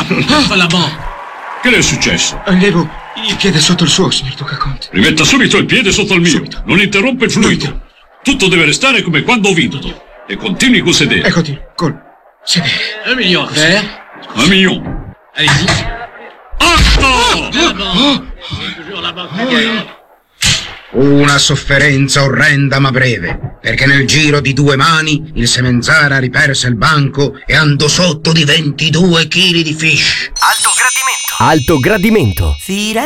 Che le è successo? Allevo il piede sotto il suo, signor Duca Conte. Rimetta subito il piede sotto il mio. Subito. Non interrompe il fluido. Subito. Tutto deve restare come quando ho vinto. E continui col sedere. Eccoti, col sedere. Un million, vert. Un million. Allez-y. Toujours la banque pagaie. Una sofferenza orrenda ma breve, perché nel giro di 2 mani il Semenzara riperse il banco e andò sotto di 22 chili di fish. Alto gradimento.